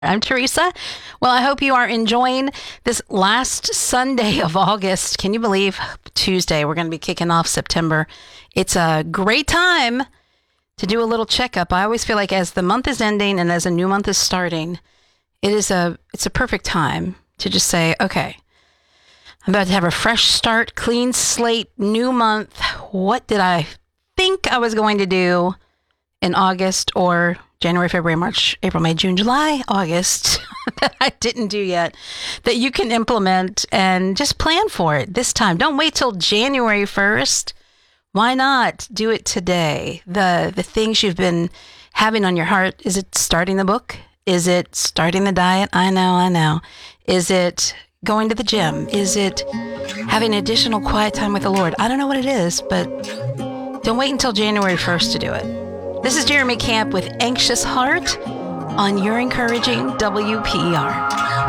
I'm Teresa. Well, I hope you are enjoying this last Sunday of August. Can you believe Tuesday? We're going to be kicking off September. It's a great time to do a little checkup. I always feel like as the month is ending and as a new month is starting, it's a perfect time to just say, okay, I'm about to have a fresh start, clean slate, new month. What did I think I was going to do in August or January, February, March, April, May, June, July, August that I didn't do yet, that you can implement and just plan for it this time. Don't wait till January 1st. Why not do it today? The things you've been having on your heart, is it starting the book? Is it starting the diet? I know. Is it going to the gym? Is it having additional quiet time with the Lord? I don't know what it is, but don't wait until January 1st to do it. This is Jeremy Camp with Anxious Heart on Your Encouraging WPER.